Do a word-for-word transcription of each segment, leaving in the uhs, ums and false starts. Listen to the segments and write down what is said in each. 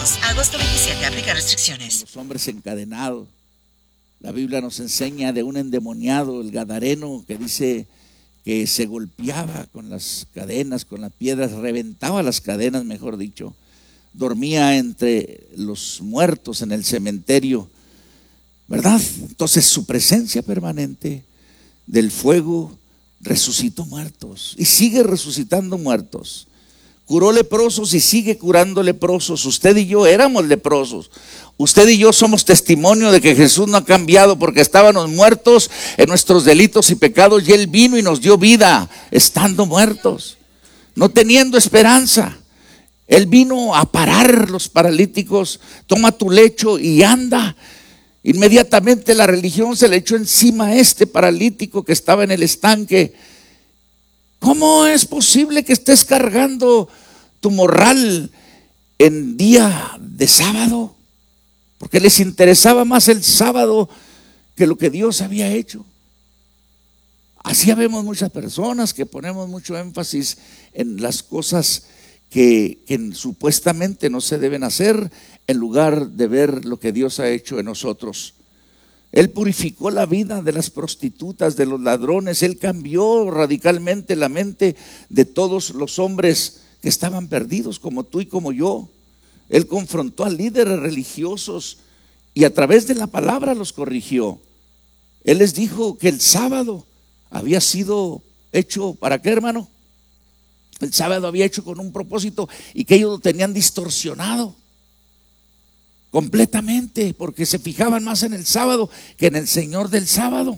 Vámonos. Agosto veintisiete. Aplica restricciones. Los hombres encadenados. La Biblia nos enseña de un endemoniado, el gadareno, que dice que se golpeaba con las cadenas, con las piedras, reventaba las cadenas, mejor dicho. Dormía entre los muertos en el cementerio, ¿verdad? Entonces su presencia permanente del fuego resucitó muertos y sigue resucitando muertos. Curó leprosos y sigue curando leprosos. Usted y yo éramos leprosos. Usted y yo somos testimonio de que Jesús no ha cambiado, porque estábamos muertos en nuestros delitos y pecados y Él vino y nos dio vida estando muertos, no teniendo esperanza. Él vino a parar los paralíticos. Toma tu lecho y anda. Inmediatamente la religión se le echó encima a este paralítico que estaba en el estanque. ¿Cómo es posible que estés cargando tu morral en día de sábado? Porque les interesaba más el sábado que lo que Dios había hecho. Así vemos muchas personas que ponemos mucho énfasis en las cosas que, que supuestamente no se deben hacer, en lugar de ver lo que Dios ha hecho en nosotros. Él purificó la vida de las prostitutas, de los ladrones. Él cambió radicalmente la mente de todos los hombres que estaban perdidos, como tú y como yo. Él confrontó a líderes religiosos y a través de la palabra los corrigió. Él les dijo que el sábado había sido hecho, ¿para qué, hermano? El sábado había hecho con un propósito y que ellos lo tenían distorsionado completamente, porque se fijaban más en el sábado que en el Señor del sábado.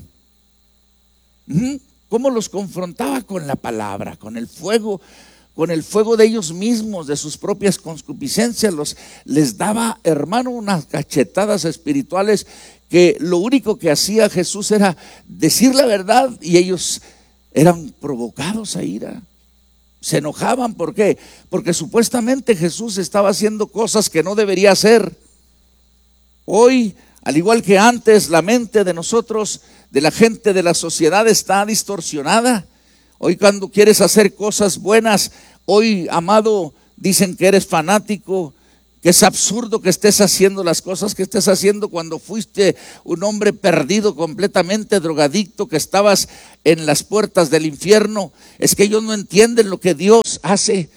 ¿Cómo los confrontaba? Con la palabra, con el fuego, con el fuego de ellos mismos, de sus propias concupiscencias. Los, les daba, hermano, unas cachetadas espirituales que lo único que hacía Jesús era decir la verdad y ellos eran provocados a ira. Se enojaban. ¿Por qué? Porque supuestamente Jesús estaba haciendo cosas que no debería hacer. Hoy, al igual que antes, la mente de nosotros, de la gente de la sociedad, está distorsionada. Hoy, cuando quieres hacer cosas buenas, hoy, amado, dicen que eres fanático, que es absurdo que estés haciendo las cosas que estés haciendo cuando fuiste un hombre perdido, completamente drogadicto, que estabas en las puertas del infierno. Es que ellos no entienden lo que Dios hace.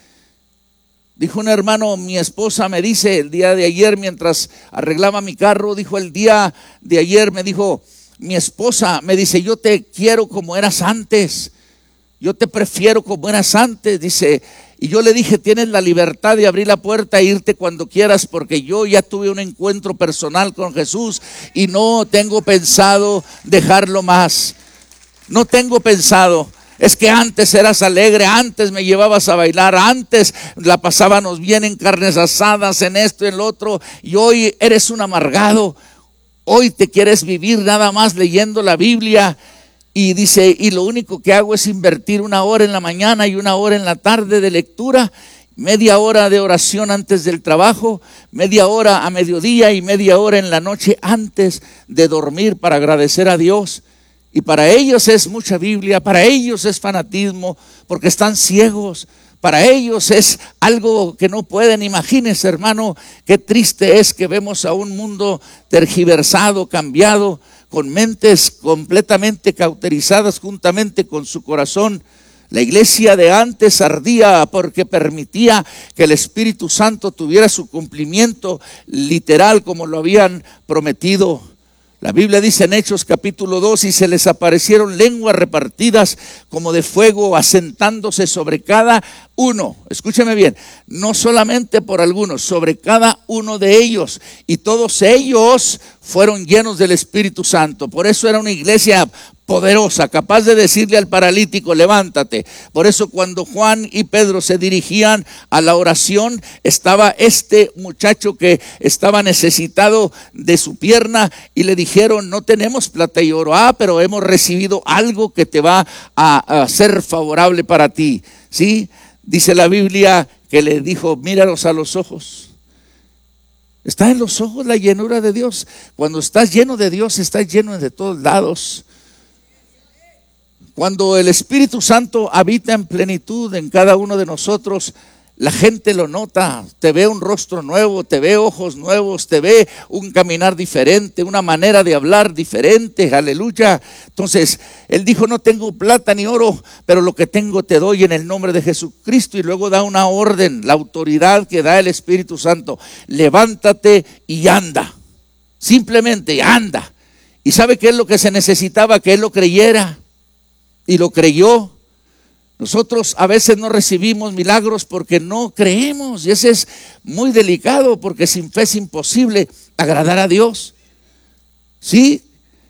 Dijo un hermano, mi esposa me dice el día de ayer mientras arreglaba mi carro, dijo el día de ayer, me dijo, mi esposa me dice, yo te quiero como eras antes, yo te prefiero como eras antes, dice. Y yo le dije, tienes la libertad de abrir la puerta e irte cuando quieras, porque yo ya tuve un encuentro personal con Jesús y no tengo pensado dejarlo más. No tengo pensado. Es que antes eras alegre, antes me llevabas a bailar, antes la pasábamos bien en carnes asadas, en esto y en lo otro, y hoy eres un amargado. Hoy te quieres vivir nada más leyendo la Biblia. Y dice, y lo único que hago es invertir una hora en la mañana y una hora en la tarde de lectura, media hora de oración antes del trabajo, media hora a mediodía y media hora en la noche antes de dormir para agradecer a Dios. Y para ellos es mucha Biblia, para ellos es fanatismo, porque están ciegos. Para ellos es algo que no pueden. Imagínense, hermano, qué triste es que vemos a un mundo tergiversado, cambiado, con mentes completamente cauterizadas juntamente con su corazón. La iglesia de antes ardía porque permitía que el Espíritu Santo tuviera su cumplimiento literal como lo habían prometido. La Biblia dice en Hechos capítulo dos, y se les aparecieron lenguas repartidas como de fuego, asentándose sobre cada uno. Escúcheme bien, no solamente por algunos, sobre cada uno de ellos. Y todos ellos fueron llenos del Espíritu Santo. Por eso era una iglesia poderosa, capaz de decirle al paralítico, levántate. Por eso cuando Juan y Pedro se dirigían a la oración, estaba este muchacho que estaba necesitado de su pierna y le dijeron, no tenemos plata y oro, ah, pero hemos recibido algo que te va a, a ser favorable para ti. ¿Sí? Dice la Biblia que le dijo, míralos a los ojos. Está en los ojos la llenura de Dios. Cuando estás lleno de Dios, estás lleno de todos lados. Cuando el Espíritu Santo habita en plenitud en cada uno de nosotros, La gente lo nota, te ve un rostro nuevo, te ve ojos nuevos, te ve un caminar diferente, una manera de hablar diferente, aleluya. Entonces, él dijo, no tengo plata ni oro, pero lo que tengo te doy en el nombre de Jesucristo. Y luego da una orden, la autoridad que da el Espíritu Santo, levántate y anda, simplemente anda. ¿Y sabe qué es lo que se necesitaba? Que él lo creyera, y lo creyó. Nosotros a veces no recibimos milagros porque no creemos, y ese es muy delicado, porque sin fe es imposible agradar a Dios. Sí,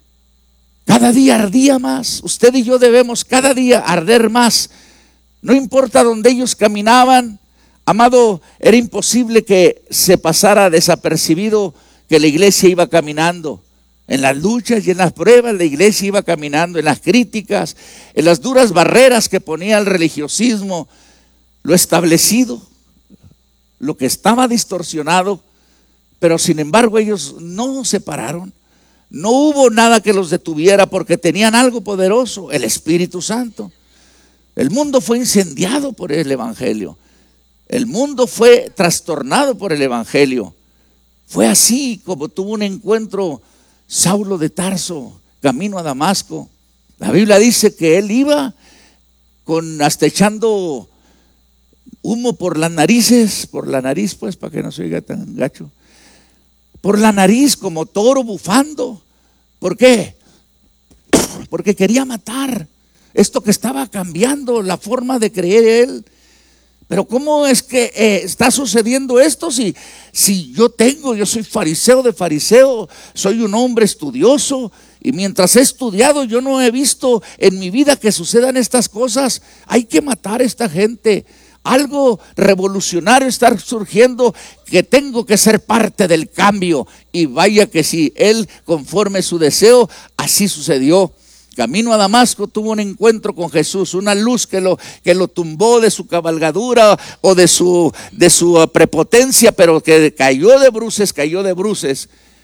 cada día ardía más. Usted y yo debemos cada día arder más. No importa dónde ellos caminaban, amado, era imposible que se pasara desapercibido que la iglesia iba caminando. En las luchas y en las pruebas la iglesia iba caminando, en las críticas, en las duras barreras que ponía el religiosismo, lo establecido, lo que estaba distorsionado, pero sin embargo ellos no se pararon. No hubo nada que los detuviera porque tenían algo poderoso, el Espíritu Santo. El mundo fue incendiado por el Evangelio. El mundo fue trastornado por el Evangelio. Fue así como tuvo un encuentro Saulo de Tarso, camino a Damasco. La Biblia dice que él iba con hasta echando humo por las narices, por la nariz pues, para que no se oiga tan gacho, por la nariz como toro bufando. ¿Por qué? Porque quería matar. Esto que estaba cambiando la forma de creer él. Pero ¿cómo es que eh, está sucediendo esto? Si, si yo tengo, yo soy fariseo de fariseo, soy un hombre estudioso, y mientras he estudiado yo no he visto en mi vida que sucedan estas cosas. Hay que matar a esta gente. Algo revolucionario está surgiendo, que tengo que ser parte del cambio. Y vaya que si él, conforme su deseo, así sucedió. Camino a Damasco tuvo un encuentro con Jesús, una luz que lo, que lo tumbó de su cabalgadura o de su, de su prepotencia, pero que cayó de bruces, cayó de bruces.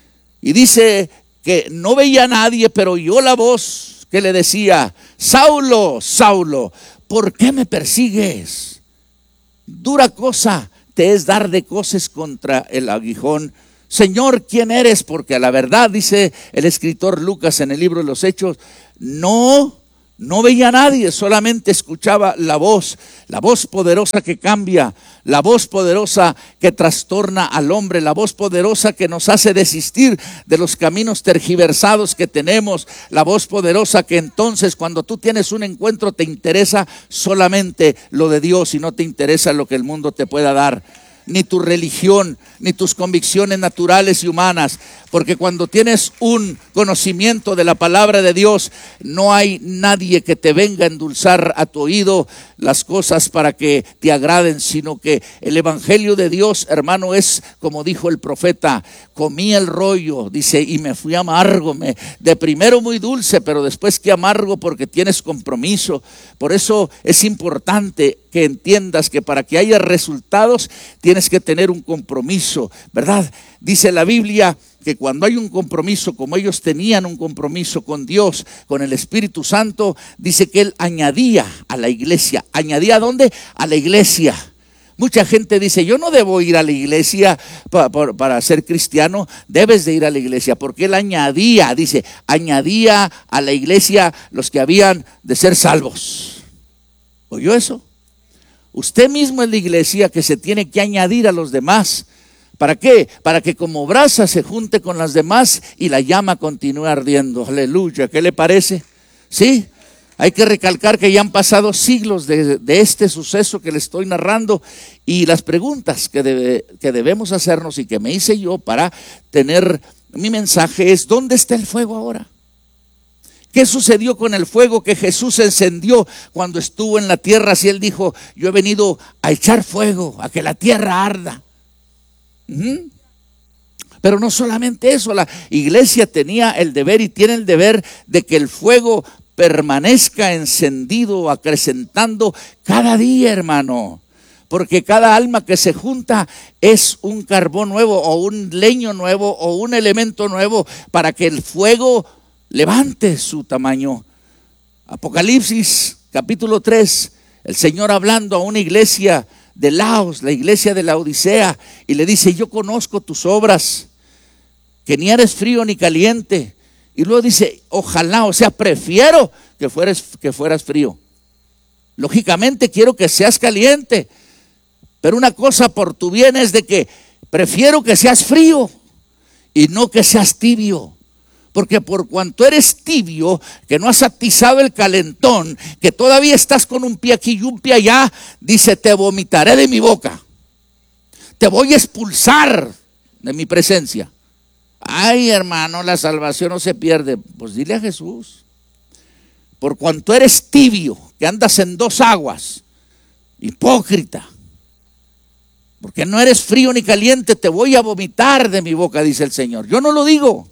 Y dice que no veía a nadie, pero oyó la voz que le decía, Saulo, Saulo, ¿por qué me persigues? Dura cosa te es dar de coces contra el aguijón. Señor, ¿quién eres? Porque a la verdad, dice el escritor Lucas en el libro de los Hechos, no, no veía a nadie, solamente escuchaba la voz, la voz poderosa que cambia, la voz poderosa que trastorna al hombre, la voz poderosa que nos hace desistir de los caminos tergiversados que tenemos, la voz poderosa que entonces cuando tú tienes un encuentro te interesa solamente lo de Dios y no te interesa lo que el mundo te pueda dar, ni tu religión, ni tus convicciones naturales y humanas, porque cuando tienes un conocimiento de la palabra de Dios, no hay nadie que te venga a endulzar a tu oído las cosas para que te agraden, sino que el evangelio de Dios, hermano, es como dijo el profeta, comí el rollo, dice, y me fui amargo, me, de primero muy dulce, pero después que amargo porque tienes compromiso. Por eso es importante que entiendas que para que haya resultados tienes que tener un compromiso, ¿verdad? Dice la Biblia que cuando hay un compromiso, como ellos tenían un compromiso con Dios, con el Espíritu Santo, dice que Él añadía a la iglesia. ¿Añadía a dónde? A la iglesia. Mucha gente dice, yo no debo ir a la iglesia para, para, para ser cristiano. Debes de ir a la iglesia, porque Él añadía, dice, añadía a la iglesia los que habían de ser salvos. ¿Oyó eso? Usted mismo es la iglesia que se tiene que añadir a los demás. ¿Para qué? Para que como brasa se junte con las demás y la llama continúe ardiendo. Aleluya, ¿qué le parece? Sí, hay que recalcar que ya han pasado siglos de, de este suceso que le estoy narrando, y las preguntas que, debe, que debemos hacernos y que me hice yo para tener mi mensaje es, ¿dónde está el fuego ahora? ¿Qué sucedió con el fuego que Jesús encendió cuando estuvo en la tierra? Si Él dijo, yo he venido a echar fuego, a que la tierra arda. Uh-huh. Pero no solamente eso, la iglesia tenía el deber y tiene el deber de que el fuego permanezca encendido, acrecentando cada día, hermano. Porque cada alma que se junta es un carbón nuevo o un leño nuevo o un elemento nuevo para que el fuego levante su tamaño. Apocalipsis capítulo tres, el Señor hablando a una iglesia de Laos, la iglesia de la Odisea, y le dice: yo conozco tus obras, que ni eres frío ni caliente. Y luego dice: ojalá, o sea, prefiero que fueras, que fueras frío. Lógicamente quiero que seas caliente, pero una cosa por tu bien es de que prefiero que seas frío y no que seas tibio. Porque por cuanto eres tibio, que no has atizado el calentón, que todavía estás con un pie aquí y un pie allá, dice: te vomitaré de mi boca, te voy a expulsar de mi presencia. Ay, hermano, la salvación no se pierde. Pues dile a Jesús: por cuanto eres tibio, que andas en dos aguas, hipócrita, porque no eres frío ni caliente, te voy a vomitar de mi boca, dice el Señor. Yo no lo digo.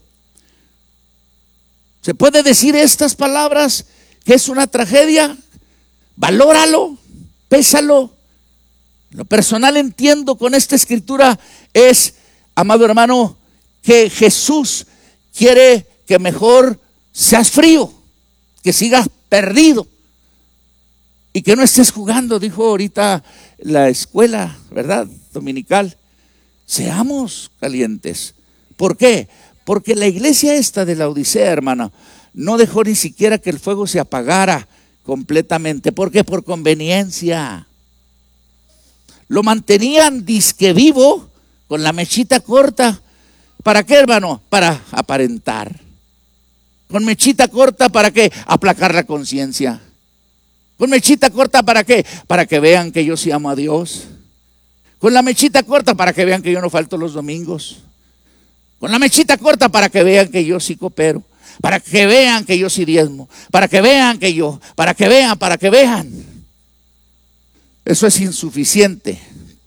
¿Se puede decir estas palabras que es una tragedia? Valóralo, pésalo. Lo personal entiendo con esta escritura es, amado hermano, que Jesús quiere que mejor seas frío, que sigas perdido y que no estés jugando. Dijo ahorita la escuela, ¿verdad?, dominical: seamos calientes. ¿Por qué? Porque la iglesia esta de la Odisea, hermana, no dejó ni siquiera que el fuego se apagara completamente. ¿Por qué? Por conveniencia. Lo mantenían disque vivo con la mechita corta. ¿Para qué, hermano? Para aparentar. Con mechita corta, ¿para qué? Aplacar la conciencia. Con mechita corta, ¿para qué? Para que vean que yo sí amo a Dios. Con la mechita corta, para que vean que yo no falto los domingos. Con la mechita corta, para que vean que yo sí coopero, para que vean que yo sí diezmo, para que vean que yo, para que vean, para que vean. Eso es insuficiente.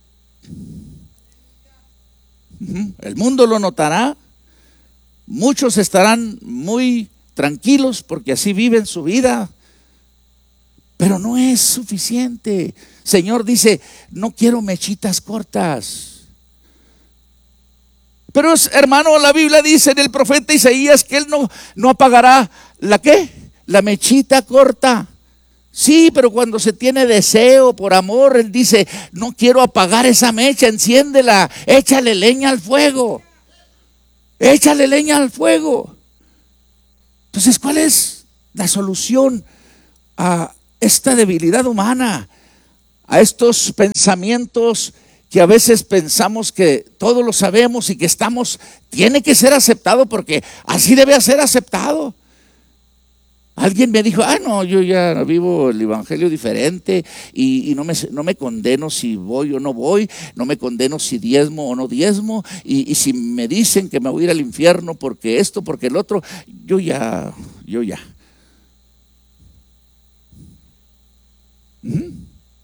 El mundo lo notará. Muchos estarán muy tranquilos porque así viven su vida, pero no es suficiente. Señor dice: no quiero mechitas cortas. Pero, hermano, la Biblia dice en el profeta Isaías que él no, no apagará la ¿qué? La mechita corta. Sí, pero cuando se tiene deseo por amor, él dice: no quiero apagar esa mecha, enciéndela, échale leña al fuego. Échale leña al fuego. Entonces, ¿cuál es la solución a esta debilidad humana? A estos pensamientos que a veces pensamos que todo lo sabemos y que estamos, tiene que ser aceptado porque así debe ser aceptado. Alguien me dijo: ah, no, yo ya vivo el evangelio diferente y, y no, me, no me condeno si voy o no voy, no me condeno si diezmo o no diezmo, y, y si me dicen que me voy a ir al infierno porque esto, porque el otro, yo ya, yo ya. ¿Mm?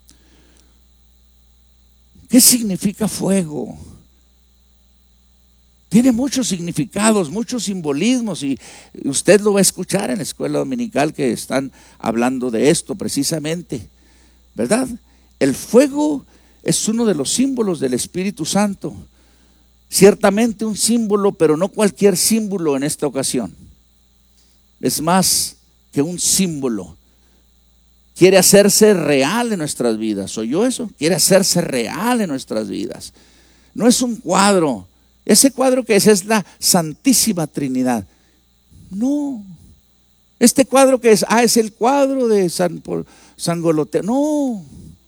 ¿Qué significa fuego? Tiene muchos significados, muchos simbolismos, y usted lo va a escuchar en la escuela dominical que están hablando de esto precisamente, ¿verdad? El fuego es uno de los símbolos del Espíritu Santo. Ciertamente un símbolo, pero no cualquier símbolo en esta ocasión. Es más que un símbolo. Quiere hacerse real en nuestras vidas. ¿Oyó eso? Quiere hacerse real en nuestras vidas. No es un cuadro. Ese cuadro que es es la Santísima Trinidad. No. Este cuadro que es, ah, es el cuadro de San, San Goloteo. No.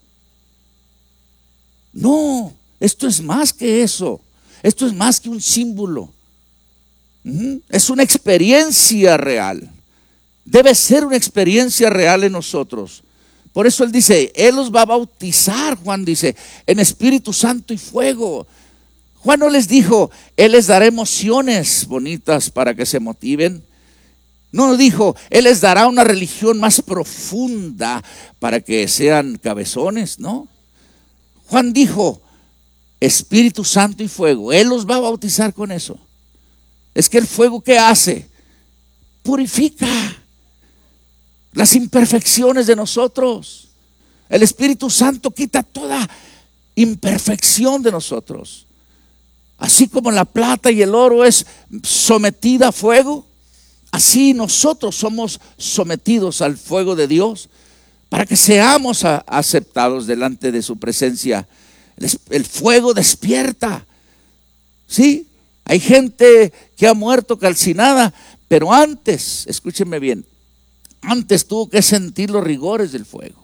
No. Esto es más que eso. Esto es más que un símbolo. Uh-huh. Es una experiencia real. Debe ser una experiencia real en nosotros. Por eso él dice: él los va a bautizar, Juan dice, en Espíritu Santo y fuego. Juan no les dijo: él les dará emociones bonitas para que se motiven. No dijo: él les dará una religión más profunda para que sean cabezones. No. Juan dijo: Espíritu Santo y fuego. Él los va a bautizar con eso. Es que el fuego, ¿qué hace? Purifica las imperfecciones de nosotros. El Espíritu Santo quita toda imperfección de nosotros. Así como la plata y el oro es sometida a fuego, así nosotros somos sometidos al fuego de Dios para que seamos a, aceptados delante de su presencia. El, el fuego despierta. Sí, hay gente que ha muerto calcinada, pero antes, escúchenme bien, antes tuvo que sentir los rigores del fuego.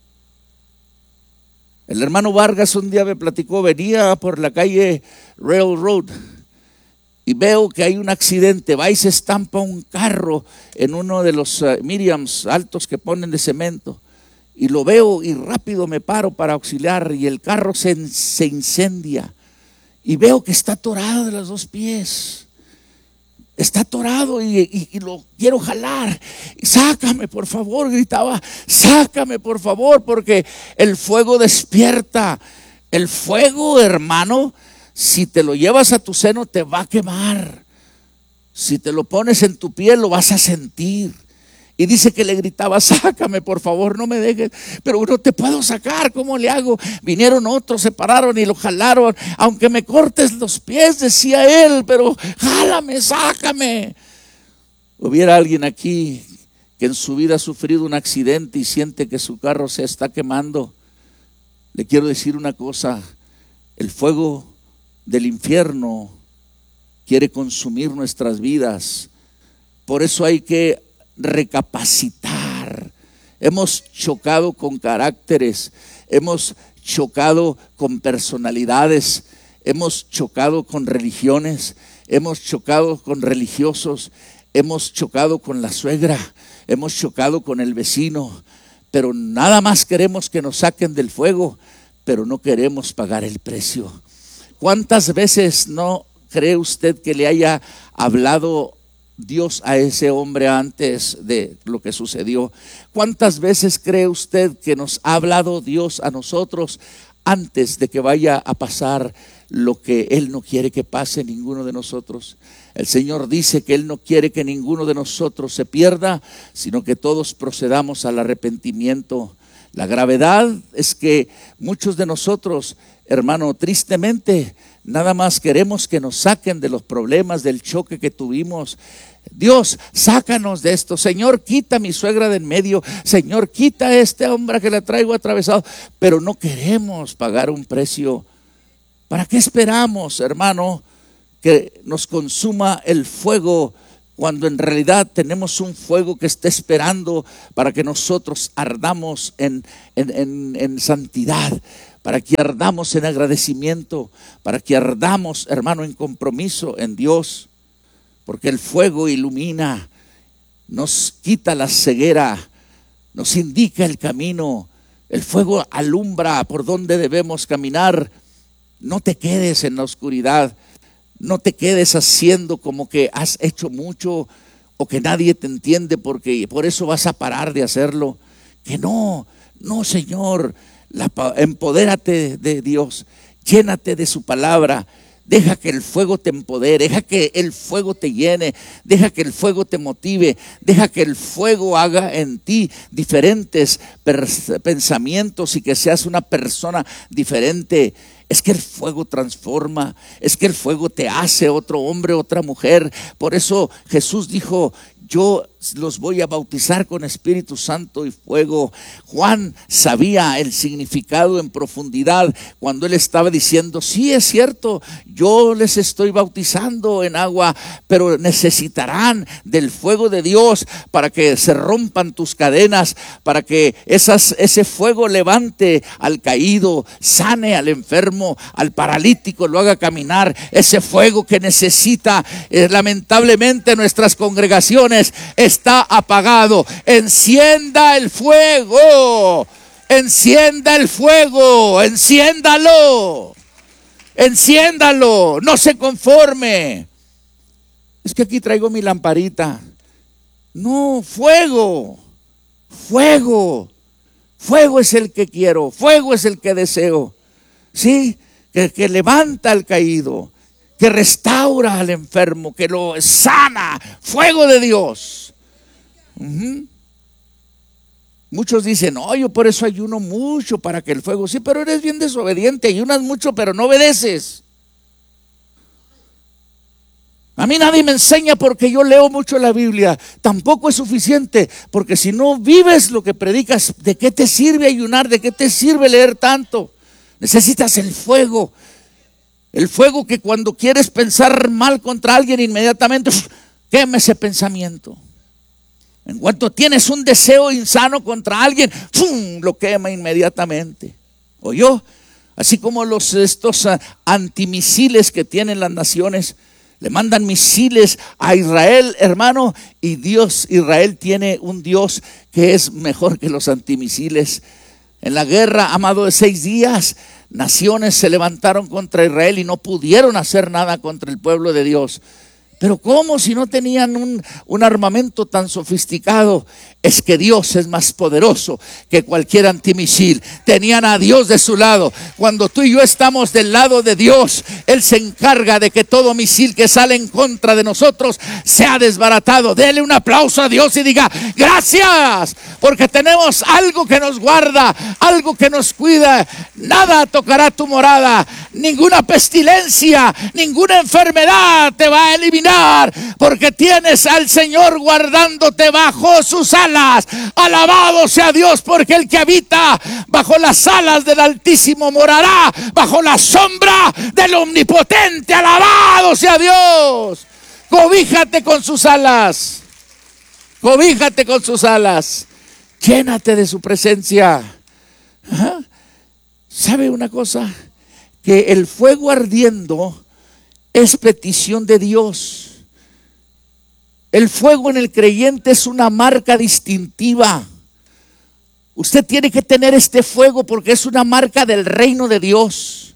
El hermano Vargas un día me platicó, venía por la calle Railroad y veo que hay un accidente, va y se estampa un carro en uno de los uh, Miriams altos que ponen de cemento, y lo veo y rápido me paro para auxiliar, y el carro se, se incendia, y veo que está atorado de los dos pies. Está atorado y, y, y lo quiero jalar. Sácame, por favor, gritaba. Sácame, por favor, porque el fuego despierta. El fuego, hermano, si te lo llevas a tu seno, te va a quemar. Si te lo pones en tu piel, lo vas a sentir. Y dice que le gritaba, sácame, por favor, no me dejes. Pero no te puedo sacar, ¿cómo le hago? Vinieron otros, se pararon y lo jalaron. Aunque me cortes los pies, decía él, pero jálame, sácame. Hubiera alguien aquí que en su vida ha sufrido un accidente y siente que su carro se está quemando. Le quiero decir una cosa, el fuego del infierno quiere consumir nuestras vidas. Por eso hay que recapacitar. Hemos chocado con caracteres, hemos chocado con personalidades, hemos chocado con religiones, hemos chocado con religiosos, hemos chocado con la suegra, hemos chocado con el vecino, pero nada más queremos que nos saquen del fuego, pero no queremos pagar el precio. ¿Cuántas veces no cree usted que le haya hablado Dios a ese hombre antes de lo que sucedió? ¿Cuántas veces cree usted que nos ha hablado Dios a nosotros antes de que vaya a pasar lo que Él no quiere que pase ninguno de nosotros? El Señor dice que Él no quiere que ninguno de nosotros se pierda, sino que todos procedamos al arrepentimiento. La gravedad es que muchos de nosotros, hermano, tristemente, nada más queremos que nos saquen de los problemas, del choque que tuvimos. Dios, sácanos de esto. Señor, quita a mi suegra de en medio. Señor, quita a este hombre que la traigo atravesado. Pero no queremos pagar un precio. ¿Para qué esperamos, hermano, que nos consuma el fuego, cuando en realidad tenemos un fuego que está esperando para que nosotros ardamos en, en, en, en santidad, para que ardamos en agradecimiento, para que ardamos, hermano, en compromiso en Dios? Porque el fuego ilumina, nos quita la ceguera, nos indica el camino. El fuego alumbra por donde debemos caminar. No te quedes en la oscuridad, no te quedes haciendo como que has hecho mucho o que nadie te entiende, porque por eso vas a parar de hacerlo. Que no, no, Señor, la, empodérate de Dios, llénate de su palabra. Deja que el fuego te empodere, deja que el fuego te llene, deja que el fuego te motive, deja que el fuego haga en ti diferentes pensamientos y que seas una persona diferente. Es que el fuego transforma, es que el fuego te hace otro hombre, otra mujer. Por eso Jesús dijo, yo los voy a bautizar con Espíritu Santo y fuego. Juan sabía el significado en profundidad cuando él estaba diciendo, sí, es cierto, yo les estoy bautizando en agua, pero necesitarán del fuego de Dios para que se rompan tus cadenas, para que esas, ese fuego levante al caído, sane al enfermo, al paralítico, lo haga caminar. Ese fuego que necesita, eh, lamentablemente, nuestras congregaciones está apagado. Encienda el fuego, encienda el fuego, enciéndalo, enciéndalo, no se conforme. Es que aquí traigo mi lamparita. No, fuego, fuego, fuego es el que quiero, fuego es el que deseo. Sí, que, que levanta al caído, que restaura al enfermo, que lo sana. Fuego de Dios. Uh-huh. Muchos dicen, no, yo por eso ayuno mucho para que el fuego, sí, pero eres bien desobediente, ayunas mucho pero no obedeces. A mí nadie me enseña porque yo leo mucho la Biblia. Tampoco es suficiente, porque si no vives lo que predicas, ¿de qué te sirve ayunar? ¿De qué te sirve leer tanto? Necesitas el fuego. El fuego que cuando quieres pensar mal contra alguien, inmediatamente ¡uf!, quema ese pensamiento. En cuanto tienes un deseo insano contra alguien, ¡fum!, lo quema inmediatamente. ¿Oyó? Así como los estos uh, antimisiles que tienen las naciones, le mandan misiles a Israel, hermano, y Dios, Israel tiene un Dios que es mejor que los antimisiles. En la guerra, amado, de seis días, naciones se levantaron contra Israel y no pudieron hacer nada contra el pueblo de Dios. Pero ¿cómo si no tenían un, un armamento tan sofisticado? Es que Dios es más poderoso que cualquier antimisil. Tenían a Dios de su lado. Cuando tú y yo estamos del lado de Dios, Él se encarga de que todo misil que sale en contra de nosotros sea desbaratado. Dele un aplauso a Dios y diga: gracias, porque tenemos algo que nos guarda, algo que nos cuida. Nada tocará tu morada, ninguna pestilencia, ninguna enfermedad te va a eliminar, porque tienes al Señor guardándote bajo sus alas. Alabado sea Dios, porque el que habita bajo las alas del Altísimo morará bajo la sombra del Omnipotente. Alabado sea Dios. Cobíjate con sus alas, cobíjate con sus alas, llénate de su presencia. ¿Ah? ¿Sabe una cosa? Que el fuego ardiendo es petición de Dios. El fuego en el creyente es una marca distintiva. Usted tiene que tener este fuego porque es una marca del reino de Dios.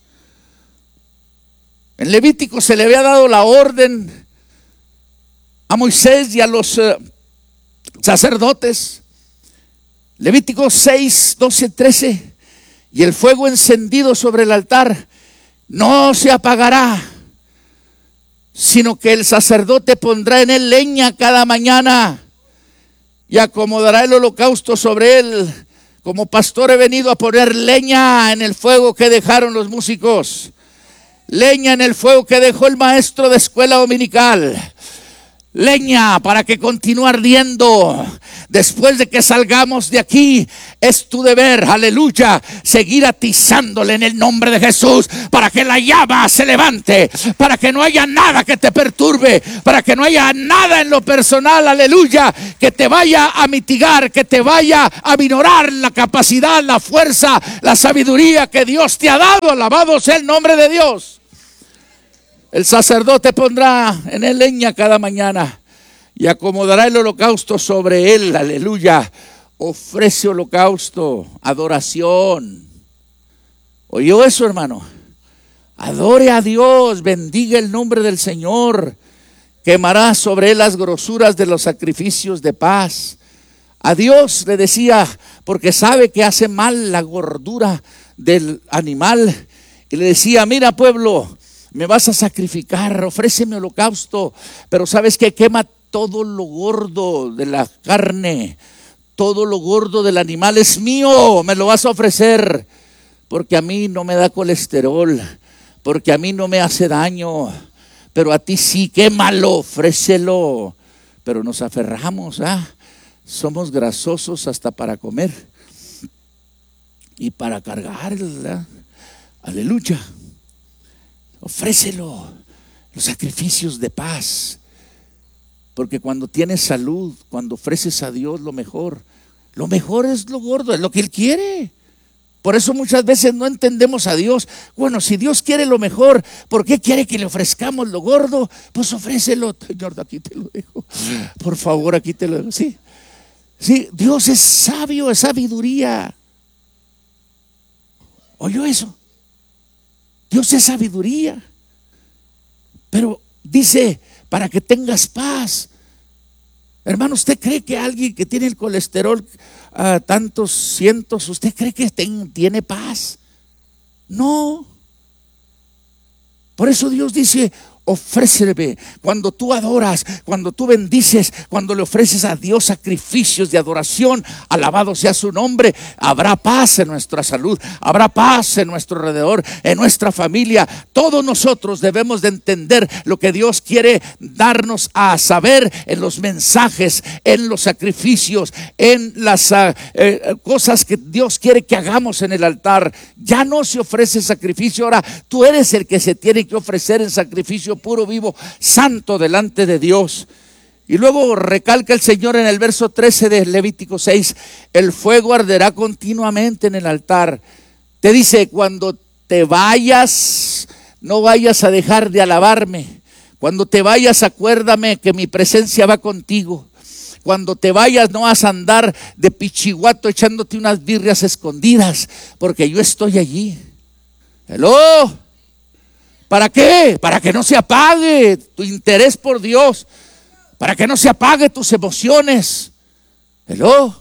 En Levítico se le había dado la orden a Moisés y a los uh, sacerdotes. Levítico seis, doce, trece. Y el fuego encendido sobre el altar no se apagará, sino que el sacerdote pondrá en él leña cada mañana y acomodará el holocausto sobre él. Como pastor he venido a poner leña en el fuego que dejaron los músicos, leña en el fuego que dejó el maestro de escuela dominical, leña para que continúe ardiendo. Después de que salgamos de aquí, es tu deber, aleluya, seguir atizándole en el nombre de Jesús para que la llama se levante, para que no haya nada que te perturbe, para que no haya nada en lo personal, aleluya, que te vaya a mitigar, que te vaya a minorar la capacidad, la fuerza, la sabiduría que Dios te ha dado. Alabado sea el nombre de Dios. El sacerdote pondrá en él leña cada mañana y acomodará el holocausto sobre él, aleluya. Ofrece holocausto, adoración. ¿Oyó eso, hermano? Adore a Dios, bendiga el nombre del Señor. Quemará sobre él las grosuras de los sacrificios de paz. A Dios le decía, porque sabe que hace mal la gordura del animal. Y le decía: mira, pueblo, me vas a sacrificar, ofréceme holocausto, pero sabes que quema todo lo gordo de la carne, todo lo gordo del animal es mío, me lo vas a ofrecer, porque a mí no me da colesterol, porque a mí no me hace daño, pero a ti sí, quémalo, ofrécelo. Pero nos aferramos, ¿ah? Somos grasosos hasta para comer y para cargar, ¿verdad? Aleluya. Ofrécelo, los sacrificios de paz. Porque cuando tienes salud, cuando ofreces a Dios lo mejor, lo mejor es lo gordo, es lo que Él quiere. Por eso muchas veces no entendemos a Dios. Bueno, si Dios quiere lo mejor, ¿por qué quiere que le ofrezcamos lo gordo? Pues ofrécelo. Señor, aquí te lo dejo. Por favor, aquí te lo dejo. Sí, sí, Dios es sabio, es sabiduría. ¿Oyó eso? Dios es sabiduría. Pero dice, para que tengas paz. Hermano, ¿usted cree que alguien que tiene el colesterol a tantos cientos, usted cree que ten, tiene paz? No. Por eso Dios dice, ofrécele. Cuando tú adoras, cuando tú bendices, cuando le ofreces a Dios sacrificios de adoración, alabado sea su nombre, habrá paz en nuestra salud, habrá paz en nuestro alrededor, en nuestra familia. Todos nosotros debemos de entender lo que Dios quiere darnos a saber en los mensajes, en los sacrificios, en las uh, eh, cosas que Dios quiere que hagamos en el altar. Ya no se ofrece sacrificio, ahora tú eres el que se tiene que ofrecer en sacrificio puro, vivo, santo delante de Dios. Y luego recalca el Señor en el verso trece de Levítico seis: el fuego arderá continuamente en el altar. Te dice, cuando te vayas, no vayas a dejar de alabarme. Cuando te vayas, acuérdame que mi presencia va contigo. Cuando te vayas, no vas a andar de pichiguato echándote unas birrias escondidas, porque yo estoy allí. Hello. ¿Para qué? Para que no se apague tu interés por Dios, para que no se apague tus emociones. Hello.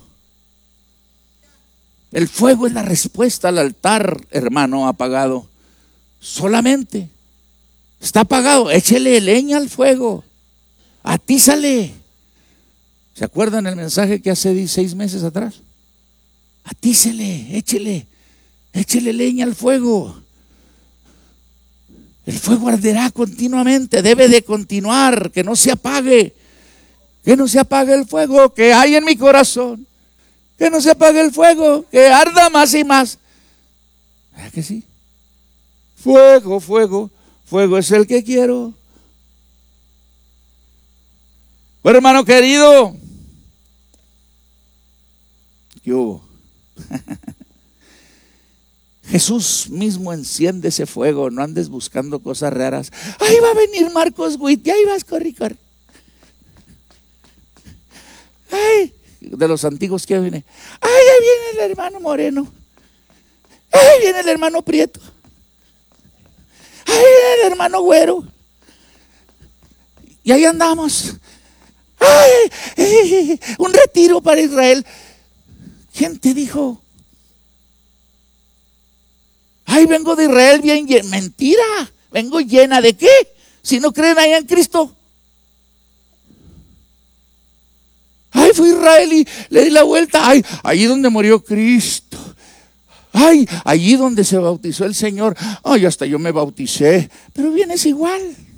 El fuego es la respuesta al altar, hermano apagado. Solamente está apagado, échele leña al fuego, atízale. ¿Se acuerdan el mensaje que hace seis meses atrás? Atízele, échele, échele leña al fuego. El fuego arderá continuamente, debe de continuar, que no se apague, que no se apague el fuego que hay en mi corazón, que no se apague el fuego, que arda más y más. ¿Verdad que sí? Fuego, fuego, fuego es el que quiero. Bueno, hermano querido, ¿qué hubo? Jesús mismo enciende ese fuego, no andes buscando cosas raras. Ahí va a venir Marcos Witt, y ahí vas, corre, corre. Ay, de los antiguos que viene. Ay, ahí viene el hermano Moreno. Ahí viene el hermano Prieto. Ahí viene el hermano Güero. Y ahí andamos. Ay, ay, un retiro para Israel. ¿Quién te dijo? Ay, vengo de Israel bien llena. Mentira, vengo llena de qué, si no creen allá en Cristo. Ay, fui a Israel y le di la vuelta. Ay, allí donde murió Cristo. Ay, allí donde se bautizó el Señor. Ay, hasta yo me bauticé. Pero vienes igual,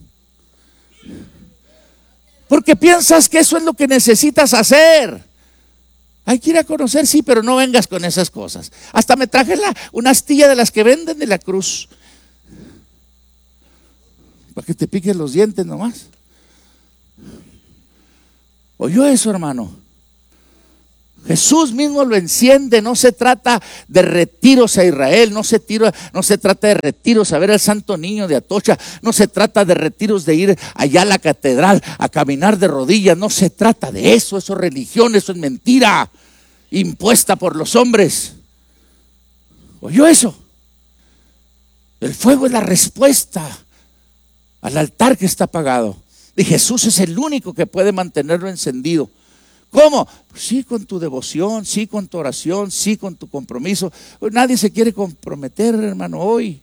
porque piensas que eso es lo que necesitas hacer. Hay que ir a conocer, sí, pero no vengas con esas cosas. Hasta me traje la, una astilla de las que venden de la cruz, para que te piques los dientes nomás. ¿Oyó eso, hermano? Jesús mismo lo enciende. No se trata de retiros a Israel, no se, tira, no se trata de retiros a ver al Santo Niño de Atocha, no se trata de retiros de ir allá a la catedral a caminar de rodillas, no se trata de eso. Eso es religión, eso es mentira impuesta por los hombres. ¿Oyó eso? El fuego es la respuesta al altar que está apagado, y Jesús es el único que puede mantenerlo encendido. ¿Cómo? Pues sí, con tu devoción, sí, con tu oración, sí, con tu compromiso. Nadie se quiere comprometer, hermano, hoy.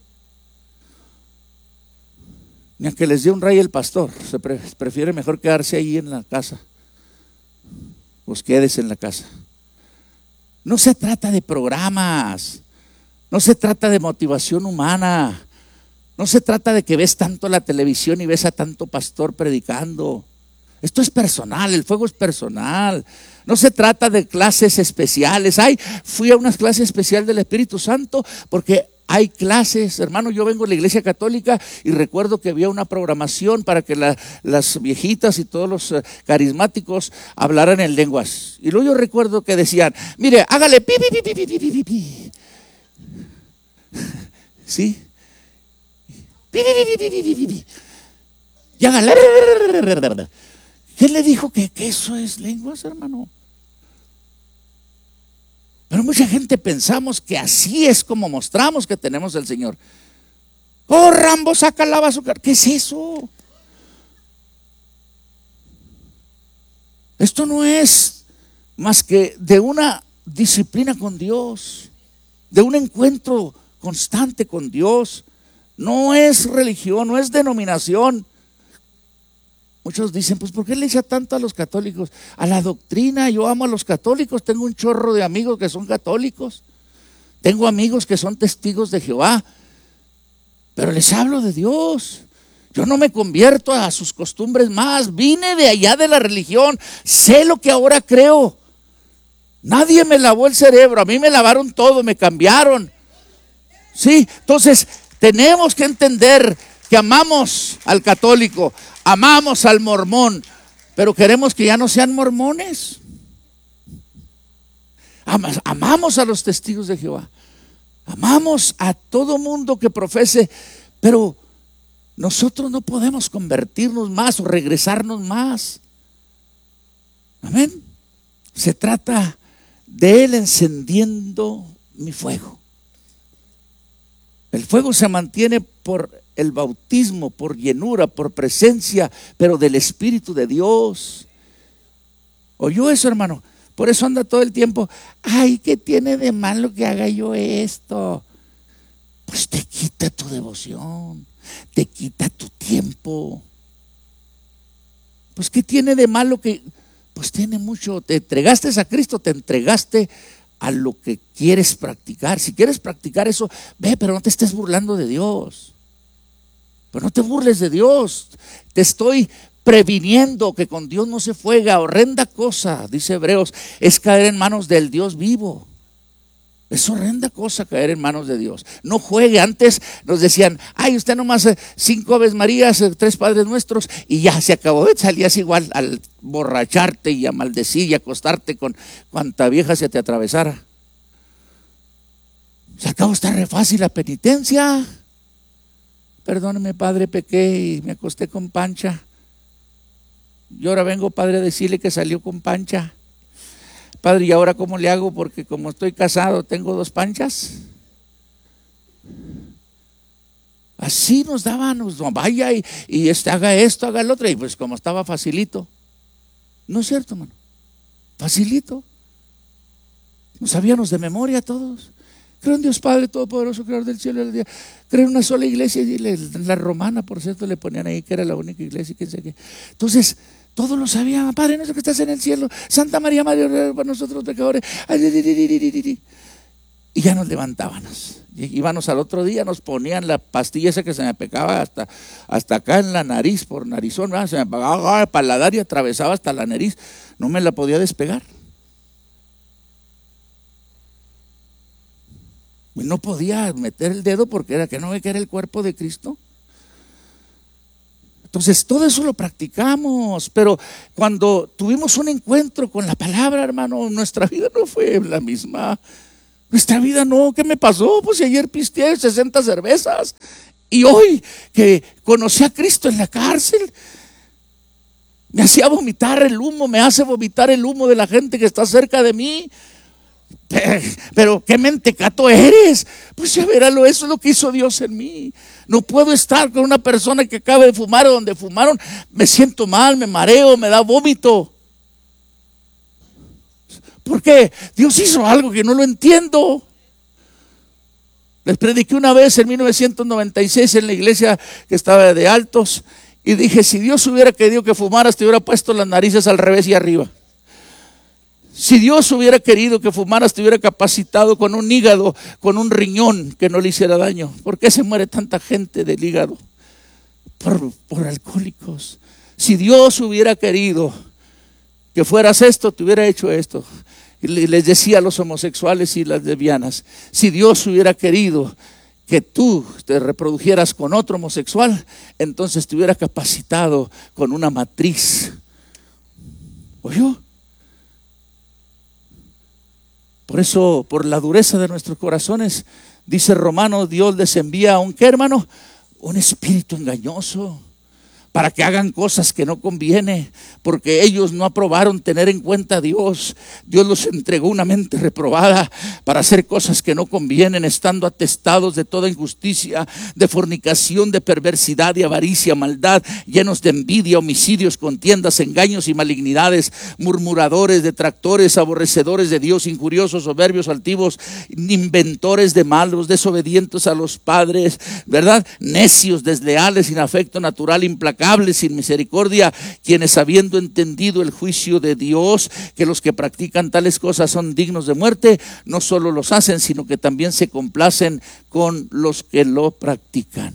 Ni a que les dé un rey el pastor. Se pre- prefiere mejor quedarse ahí en la casa. Pues quédese en la casa. No se trata de programas, no se trata de motivación humana, no se trata de que ves tanto la televisión y ves a tanto pastor predicando. Esto es personal, el fuego es personal. No se trata de clases especiales. Ay, fui a una clase especial del Espíritu Santo, porque hay clases, hermano. Yo vengo de la iglesia católica y recuerdo que había una programación para que la, las viejitas y todos los uh, carismáticos hablaran en lenguas. Y luego yo recuerdo que decían, mire, hágale pi, pi, pi, pi, pi, pi, pi, pi. ¿Sí? Pi, pi, pi, pi, pi, pi, pi, pi. Y hágale. ¿Quién le dijo que, que eso es lenguas, hermano? Pero mucha gente pensamos que así es como mostramos que tenemos al Señor. Oh, Rambo, saca la bazooka. ¿Qué es eso? Esto no es más que de una disciplina con Dios, de un encuentro constante con Dios. No es religión, no es denominación. Muchos dicen, pues ¿por qué le echa tanto a los católicos? A la doctrina. Yo amo a los católicos, tengo un chorro de amigos que son católicos, tengo amigos que son testigos de Jehová, pero les hablo de Dios. Yo no me convierto a sus costumbres más, vine de allá de la religión, sé lo que ahora creo. Nadie me lavó el cerebro, a mí me lavaron todo, me cambiaron. Sí, entonces tenemos que entender que amamos al católico, amamos al mormón, pero queremos que ya no sean mormones. Amamos a los testigos de Jehová, amamos a todo mundo que profese, pero nosotros no podemos convertirnos más o regresarnos más. Amén. Se trata de Él encendiendo mi fuego. El fuego se mantiene por el bautismo, por llenura, por presencia, pero del Espíritu de Dios. ¿Oyó eso, hermano? Por eso anda todo el tiempo, ay, ¿qué tiene de malo que haga yo esto? Pues te quita tu devoción, te quita tu tiempo. Pues ¿qué tiene de malo que? Pues tiene mucho. Te entregaste a Cristo, te entregaste a lo que quieres practicar. Si quieres practicar eso, ve, pero no te estés burlando de Dios. Pero no te burles de Dios. Te estoy previniendo que con Dios no se juega. Horrenda cosa, dice Hebreos, es caer en manos del Dios vivo. Es horrenda cosa caer en manos de Dios. No juegue. Antes nos decían, ay, usted nomás cinco Aves Marías, tres Padres Nuestros y ya se acabó. Salías igual al borracharte y a maldecir y acostarte con cuanta vieja se te atravesara. Se acabó, está re fácil la penitencia. Perdóneme, padre, pequé y me acosté con Pancha. Y ahora vengo, padre, a decirle que salió con Pancha. Padre, ¿y ahora cómo le hago? Porque como estoy casado, tengo dos Panchas. Así nos daban, nos, no, vaya y, y este, haga esto, haga el otro. Y pues como estaba facilito. No es cierto, hermano. Facilito. Nos sabíamos de memoria todos. Creo en Dios Padre Todopoderoso, Creador del cielo y de la tierra. Creo en una sola iglesia, y la romana, por cierto, le ponían ahí que era la única iglesia, quién sabe qué. Entonces, todos lo sabían. Padre nuestro que estás en el cielo, Santa María, María, para nosotros pecadores. Y ya nos levantábamos. Íbamos al otro día, nos ponían la pastilla esa que se me pegaba hasta, hasta acá en la nariz, por narizón, ¿verdad? Se me pegaba el paladar y atravesaba hasta la nariz. No me la podía despegar. Y no podía meter el dedo porque era que no ve que era el cuerpo de Cristo. Entonces todo eso lo practicamos, pero cuando tuvimos un encuentro con la palabra, hermano, nuestra vida no fue la misma. Nuestra vida no, ¿qué me pasó? Pues si ayer pisteé sesenta cervezas y hoy que conocí a Cristo en la cárcel, me hacía vomitar el humo, me hace vomitar el humo de la gente que está cerca de mí. Pero qué mentecato eres. Pues ya veralo, eso es lo que hizo Dios en mí. No puedo estar con una persona que acaba de fumar o donde fumaron. Me siento mal, me mareo, me da vómito. ¿Por qué? Dios hizo algo que no lo entiendo. Les prediqué una vez en mil novecientos noventa y seis en la iglesia que estaba de Altos y dije, si Dios hubiera querido que fumaras, te hubiera puesto las narices al revés y arriba. Si Dios hubiera querido que fumaras, te hubiera capacitado con un hígado, con un riñón que no le hiciera daño. ¿Por qué se muere tanta gente del hígado? Por, por alcohólicos. Si Dios hubiera querido que fueras esto, te hubiera hecho esto. Y les decía a los homosexuales y las lesbianas, si Dios hubiera querido que tú te reprodujeras con otro homosexual, entonces te hubiera capacitado con una matriz. ¿Oyó? Por eso, por la dureza de nuestros corazones, dice Romanos, Dios les envía un ¿qué, hermano? Un espíritu engañoso para que hagan cosas que no conviene, porque ellos no aprobaron tener en cuenta a Dios. Dios los entregó una mente reprobada para hacer cosas que no convienen, estando atestados de toda injusticia, de fornicación, de perversidad, de avaricia, maldad, llenos de envidia, homicidios, contiendas, engaños y malignidades, murmuradores, detractores, aborrecedores de Dios, injuriosos, soberbios, altivos, inventores de malos, desobedientes a los padres, ¿verdad? Necios, desleales, sin afecto natural, implacables, implacable, sin misericordia, quienes habiendo entendido el juicio de Dios, que los que practican tales cosas son dignos de muerte, no solo los hacen, sino que también se complacen con los que lo practican.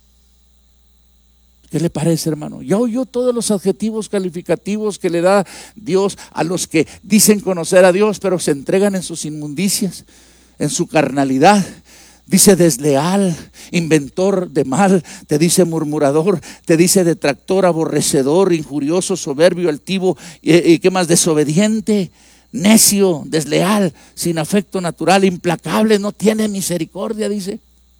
¿Qué le parece, hermano? Ya oyó todos los adjetivos calificativos que le da Dios a los que dicen conocer a Dios, pero se entregan en sus inmundicias, en su carnalidad. Dice desleal, inventor de mal, te dice murmurador, te dice detractor, aborrecedor, injurioso, soberbio, altivo, y, y qué más, desobediente, necio, desleal, sin afecto natural, implacable, no tiene misericordia, dice.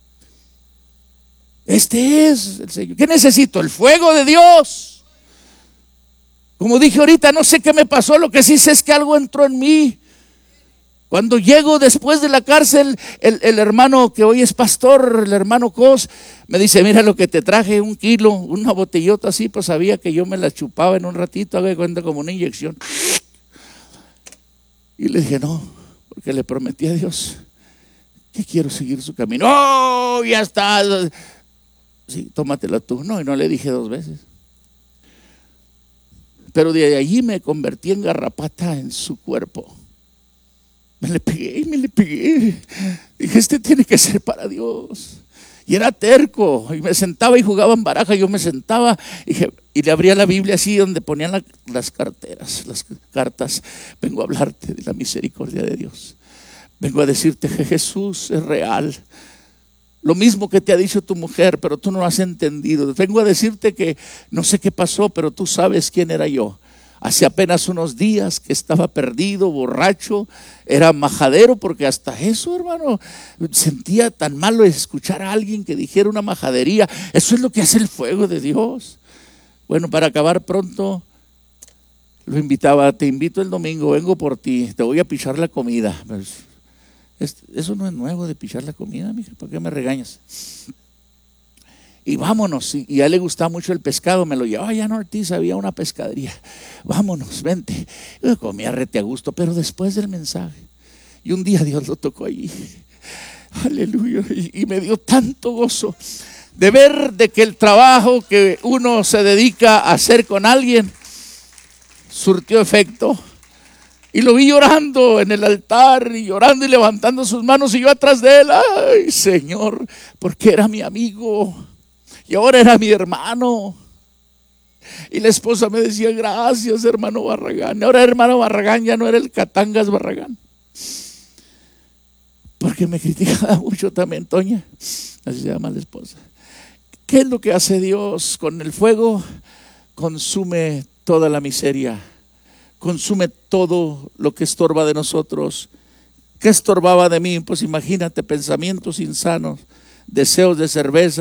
Este es el Señor. ¿Qué necesito? El fuego de Dios. Como dije ahorita, no sé qué me pasó, lo que sí sé es que algo entró en mí. Cuando llego después de la cárcel, el, el hermano que hoy es pastor, el hermano Cos, me dice, mira lo que te traje, un kilo, una botellota así, pues sabía que yo me la chupaba en un ratito, haga de cuenta como una inyección. Y le dije, no, porque le prometí a Dios que quiero seguir su camino. ¡Oh, ya está! Sí, tómatela tú. No, y no le dije dos veces. Pero de allí me convertí en garrapata en su cuerpo. Me le pegué y me le pegué. Dije, este tiene que ser para Dios. Y era terco. Y me sentaba y jugaba en baraja. Yo me sentaba y, dije, y le abría la Biblia así donde ponían la, las carteras, las cartas. Vengo a hablarte de la misericordia de Dios. Vengo a decirte que Jesús es real. Lo mismo que te ha dicho tu mujer, pero tú no lo has entendido. Vengo a decirte que no sé qué pasó, pero tú sabes quién era yo. Hace apenas unos días que estaba perdido, borracho, era majadero, porque hasta eso, hermano, sentía tan malo escuchar a alguien que dijera una majadería. Eso es lo que hace el fuego de Dios. Bueno, para acabar pronto, lo invitaba, te invito el domingo, vengo por ti, te voy a pichar la comida. Pues, eso no es nuevo de pichar la comida, mija, ¿para qué me regañas? Y vámonos, y, y a él le gustaba mucho el pescado, me lo llevaba allá en Ortiz, había una pescadería. Vámonos, vente. Yo comía rete a gusto, pero después del mensaje. Y un día Dios lo tocó allí. Aleluya, y, y me dio tanto gozo de ver de que el trabajo que uno se dedica a hacer con alguien surtió efecto. Y lo vi llorando en el altar, y llorando y levantando sus manos, y yo atrás de él. Ay, Señor, porque era mi amigo y ahora era mi hermano. Y la esposa me decía, gracias, hermano Barragán. Ahora hermano Barragán ya no era el Catangas Barragán, porque me criticaba mucho también Toña, así se llama la esposa. ¿Qué es lo que hace Dios? Con el fuego consume toda la miseria, consume todo lo que estorba de nosotros. ¿Qué estorbaba de mí? Pues imagínate, pensamientos insanos, deseos de cerveza,